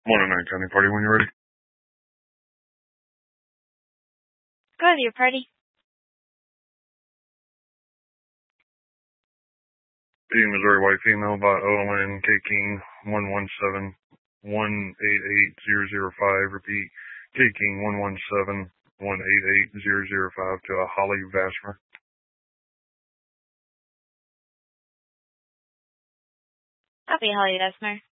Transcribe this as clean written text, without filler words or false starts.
109 County Party when you're ready. Go ahead, your party. B, Missouri white female by OLN K King 117-188-005. Repeat, K King 117-188-005 to a Holly Vashmer. Copy, Holly Vesmer.